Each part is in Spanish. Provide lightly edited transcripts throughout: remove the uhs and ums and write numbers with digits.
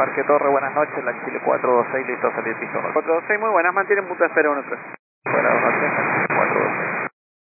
Parque Torre, buenas noches, la Chile 426, listo a salir piso 426, muy buenas, mantienen punto de espera 13. Fuera 13, 426.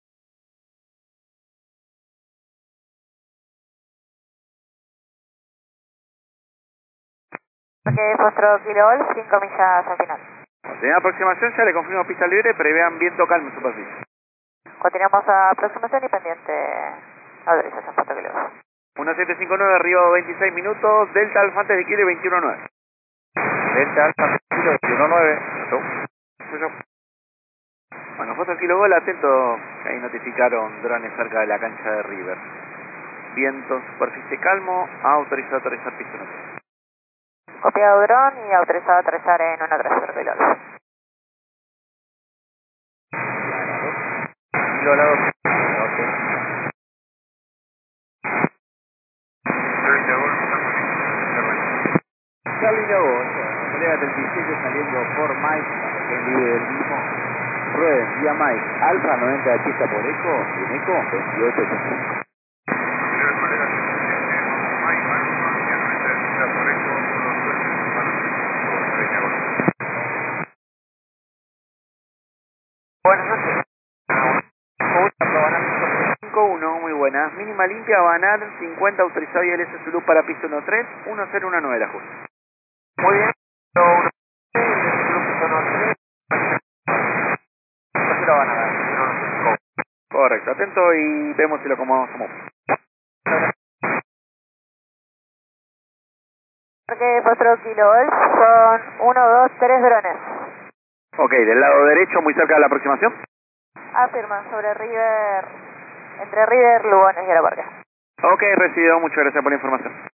Parque Fostro Kilo Golf, 5 millas al final. Continuamos aproximación, ya le confirmo pista libre, prevean viento calmo en superficie. Continuamos a aproximación y pendiente autorización Fostro Kilo Golf. 1759, arriba 26 minutos, Delta Alfa antes de Kilo 219. Delta Alfa, Kilo 219. Bueno, Foto Kilo Gol, atento, ahí notificaron drones cerca de la cancha de River. Viento, superficie calmo, autorizado a aterrizar piso 1. Copiado dron y autorizado a aterrizar en 1-3 Fostro Kilo Golf. Kilo lado, norte. Charlie Lagos, Colega 37 saliendo por Mike, que es libre del mismo. Rueden, vía Mike, Alfa 90 de pista por Eco, y en Eco 2885. Buenas noches. 5-1, muy buenas. Mínima limpia, Banar, 50 autorizado y LS Zulu para piso 13, 1019 la justa. Muy bien. Correcto, atento y vemos si lo acomodamos. Parque Fostro Kilo Golf son 1, 2, 3 drones. Ok, del lado derecho, muy cerca de la aproximación. Afirma sobre River, entre River, Lugones y Aeroparque. Ok, recibido, muchas gracias por la información.